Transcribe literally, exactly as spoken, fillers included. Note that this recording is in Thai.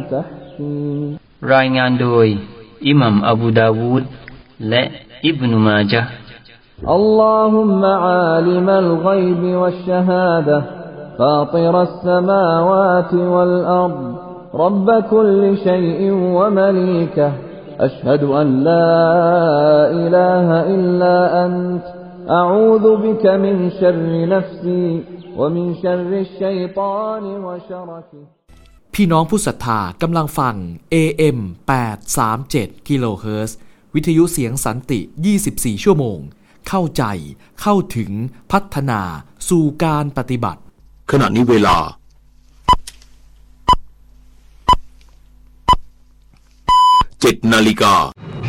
تحشي รายงานโดยอิหม่ามอบูดาวูดและอิบนุมาญะห์ اللهم عالم الغيب والشهادة فاطر السماوات والأرض رب كل شيء ومليكه أشهد أن لا إله إلا أنت أعوذ بك من شر نفسي ومن شر الشيطان وشركه พี่น้องผู้ศรัทธากำลังฟัง เอ เอ็ม แปดร้อยสามสิบเจ็ด กิโลเฮิรตซ์วิทยุเสียงสันติยี่สิบสี่ชั่วโมงเข้าใจเข้าถึงพัฒนาสู่การปฏิบัติขณะนี้เวลาเจ็ดนาฬิกา